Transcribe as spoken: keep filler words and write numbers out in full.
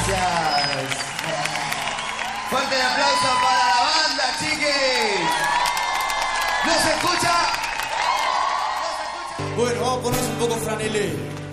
gracias. Fuerte el aplauso para la banda, chiquis. ¿No se escucha? ¿No se escucha? Bueno, vamos a ponernos un poco franelé.